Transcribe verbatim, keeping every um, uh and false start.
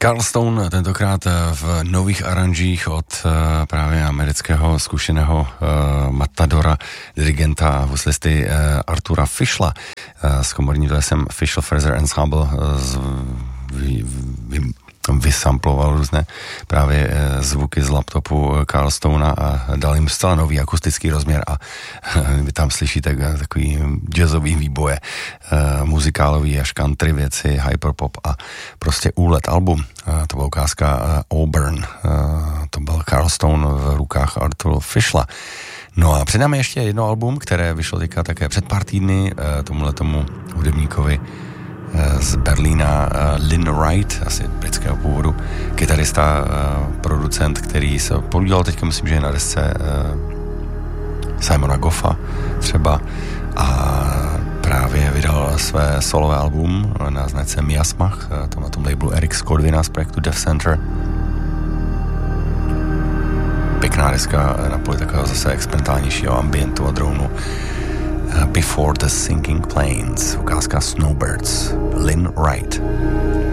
Carl Stone tentokrát v nových aranžích od uh, právě amerického zkušeného uh, matadora, dirigenta a huslisty uh, Artura Fischla uh, s komorním dlesem Fischl Fraser Ensemble uh, z, vy, vy, vysamploval různé právě uh, zvuky z laptopu Carl Stonea a dal jim zcela nový akustický rozměr a uh, vy tam slyšíte uh, takový jazzový výboje, uh, muzikálový až country věci, hyperpop a prostě úlet album. Uh, to byla ukázka uh, Auburn, uh, to byl Carl Stone v rukách Artura Fischla. No a před námi ještě jedno album, které vyšlo teďka také před pár týdny uh, tomuhle tomu hudebníkovi z Berlína, Lynn Wright, asi britského původu, kytarista, producent, který se podílel teďka, myslím, že je na desce Simona Goffa třeba a právě vydal své solové album na značce Miasmach, tam na tom labelu Eric Skodvina z projektu Death Center. Pěkná deska na poli takového zase experimentálnějšího ambientu a dronu. Before the Sinking Plains, ukázka Snowbirds, Lynn Wright.